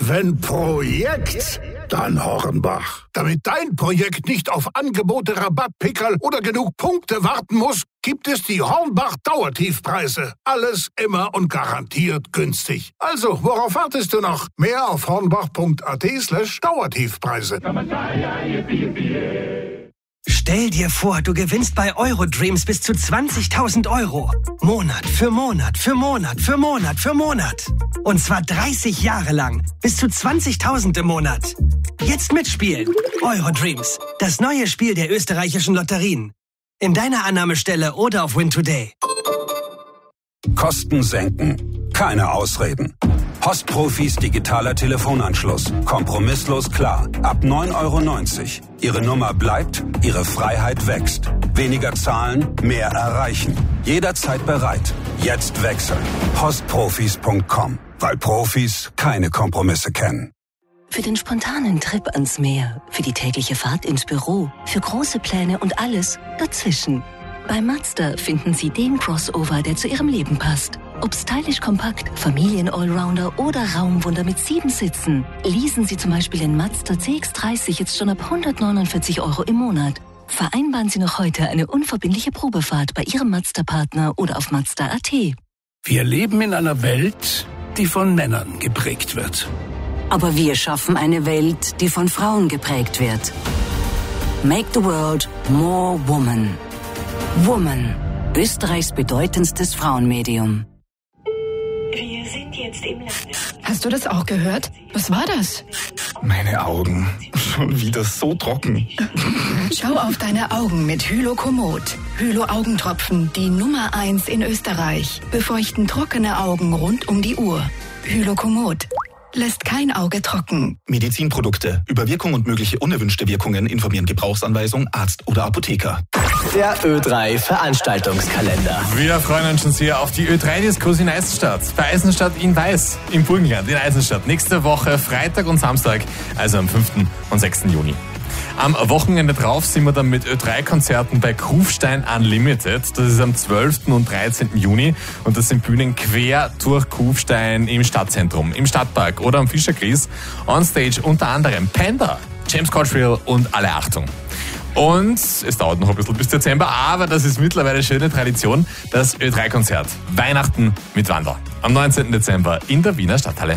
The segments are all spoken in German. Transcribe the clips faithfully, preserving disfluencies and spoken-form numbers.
Wenn Projekt, dann Hornbach. Damit dein Projekt nicht auf Angebote, Rabattpickerl oder genug Punkte warten muss, gibt es die Hornbach Dauertiefpreise. Alles immer und garantiert günstig. Also, worauf wartest du noch? Mehr auf hornbach.at slash Dauertiefpreise. Stell dir vor, du gewinnst bei Eurodreams bis zu zwanzigtausend Euro. Monat für Monat für Monat für Monat für Monat. Und zwar dreißig Jahre lang. Bis zu zwanzigtausend im Monat. Jetzt mitspielen. Eurodreams. Das neue Spiel der österreichischen Lotterien. In deiner Annahmestelle oder auf Win Today. Kosten senken. Keine Ausreden. Postprofis digitaler Telefonanschluss. Kompromisslos klar. Ab neun Euro neunzig. Ihre Nummer bleibt, Ihre Freiheit wächst. Weniger zahlen, mehr erreichen. Jederzeit bereit. Jetzt wechseln. Postprofis punkt com. Weil Profis keine Kompromisse kennen. Für den spontanen Trip ans Meer, für die tägliche Fahrt ins Büro, für große Pläne und alles dazwischen. Bei Mazda finden Sie den Crossover, der zu Ihrem Leben passt. Ob stylisch kompakt, Familien-Allrounder oder Raumwunder mit sieben Sitzen. Leasen Sie zum Beispiel den Mazda C X dreißig jetzt schon ab hundertneunundvierzig Euro im Monat. Vereinbaren Sie noch heute eine unverbindliche Probefahrt bei Ihrem Mazda-Partner oder auf Mazda punkt at. Wir leben in einer Welt, die von Männern geprägt wird. Aber wir schaffen eine Welt, die von Frauen geprägt wird. Make the world more woman. Woman, Österreichs bedeutendstes Frauenmedium. Wir sind jetzt im Lande. Hast du das auch gehört? Was war das? Meine Augen. Schon wieder so trocken. Schau auf deine Augen mit Hylokomod. Hylo-Augentropfen, die Nummer eins in Österreich. Befeuchten trockene Augen rund um die Uhr. Hylokomod. Lässt kein Auge trocken. Medizinprodukte. Über Wirkung und mögliche unerwünschte Wirkungen informieren Gebrauchsanweisung, Arzt oder Apotheker. Der Ö drei Veranstaltungskalender. Wir freuen uns schon sehr auf die Ö drei Discos in Eisenstadt. Bei Eisenstadt in Weiß, im Burgenland, in Eisenstadt. Nächste Woche Freitag und Samstag, also am fünften und sechsten Juni. Am Wochenende drauf sind wir dann mit Ö drei Konzerten bei Kufstein Unlimited. Das ist am zwölften und dreizehnten Juni. Und das sind Bühnen quer durch Kufstein im Stadtzentrum, im Stadtpark oder am Fischergries. On Stage unter anderem Panda, James Cottrell und Alle Achtung. Und es dauert noch ein bisschen bis Dezember, aber das ist mittlerweile schöne Tradition, das Ö drei Konzert. Weihnachten mit Wanda. Am neunzehnten Dezember in der Wiener Stadthalle.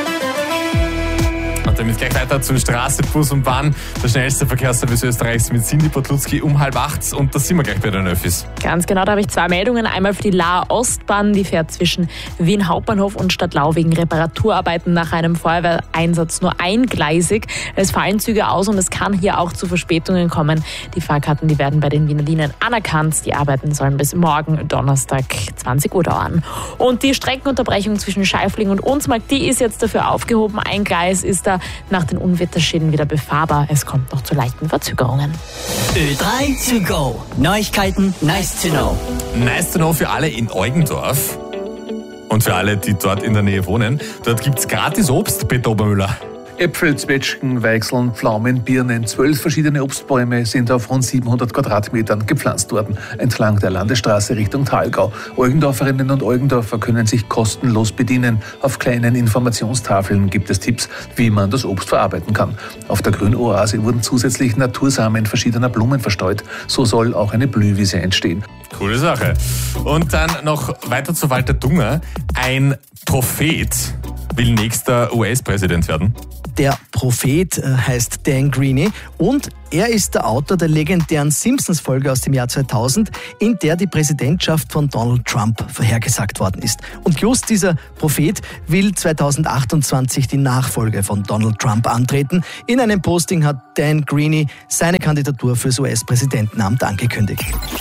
Und damit gleich weiter zu Straße, Bus und Bahn. Der schnellste Verkehrsservice Österreichs mit Cindy Potlutzki um halb acht. Und da sind wir gleich bei den Öffis. Ganz genau, da habe ich zwei Meldungen. Einmal für die Laer Ostbahn, die fährt zwischen Wien Hauptbahnhof und Stadtlau wegen Reparaturarbeiten nach einem Feuerwehreinsatz nur eingleisig. Es fallen Züge aus und es kann hier auch zu Verspätungen kommen. Die Fahrkarten, die werden bei den Wiener Linien anerkannt. Die Arbeiten sollen bis morgen Donnerstag zwanzig Uhr dauern. Und die Streckenunterbrechung zwischen Scheifling und Unsmark, die ist jetzt dafür aufgehoben. Ein Gleis ist da nach den Unwetterschäden wieder befahrbar. Es kommt noch zu leichten Verzögerungen. Ö drei to go. Neuigkeiten, nice to know. Nice to know für alle in Eugendorf und für alle, die dort in der Nähe wohnen. Dort gibt's gratis Obst, Peter Obermüller. Äpfel, Zwetschgen, Weichseln, Pflaumen, Birnen, zwölf verschiedene Obstbäume sind auf rund siebenhundert Quadratmetern gepflanzt worden, entlang der Landesstraße Richtung Thalgau. Eugendorferinnen und Eugendorfer können sich kostenlos bedienen. Auf kleinen Informationstafeln gibt es Tipps, wie man das Obst verarbeiten kann. Auf der Grünoase wurden zusätzlich Natursamen verschiedener Blumen verstreut. So soll auch eine Blühwiese entstehen. Coole Sache. Und dann noch weiter zu Walter Dunger. Ein Prophet will nächster U S-Präsident werden. Der Prophet heißt Dan Greaney und er ist der Autor der legendären Simpsons-Folge aus dem Jahr zweitausend, in der die Präsidentschaft von Donald Trump vorhergesagt worden ist. Und just dieser Prophet will zweitausendachtundzwanzig die Nachfolge von Donald Trump antreten. In einem Posting hat Dan Greaney seine Kandidatur fürs U S-Präsidentenamt angekündigt.